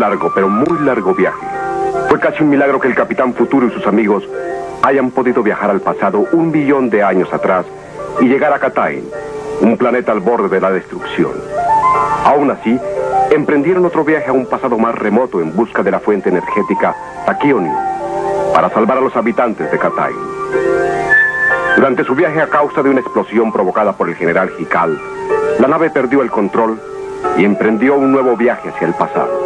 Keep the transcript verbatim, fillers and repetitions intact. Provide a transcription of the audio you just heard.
largo, pero muy largo viaje. Fue casi un milagro que el Capitán Futuro y sus amigos hayan podido viajar al pasado un billón de años atrás y llegar a Katayn, un planeta al borde de la destrucción. Aún así, emprendieron otro viaje a un pasado más remoto en busca de la fuente energética Tachyon, para salvar a los habitantes de Katayn. Durante su viaje, a causa de una explosión provocada por el general Hikal, la nave perdió el control y emprendió un nuevo viaje hacia el pasado.